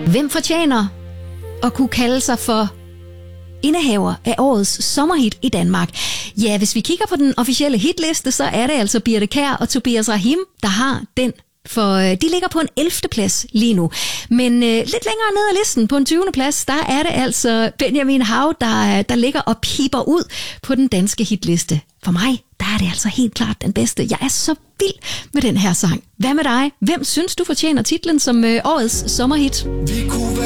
Hvem fortjener at kunne kalde sig for indehaver af årets sommerhit i Danmark? Ja, hvis vi kigger på den officielle hitliste, så er det altså Birthe Kjær og Tobias Rahim, der har den. For de ligger på en 11. plads lige nu. Men lidt længere ned ad listen, på en 20. plads, der er det altså Benjamin Hav, der ligger og piper ud på den danske hitliste. For mig, der er det altså helt klart den bedste. Jeg er så vild med den her sang. Hvad med dig? Hvem synes du fortjener titlen som årets sommerhit? Vi kunne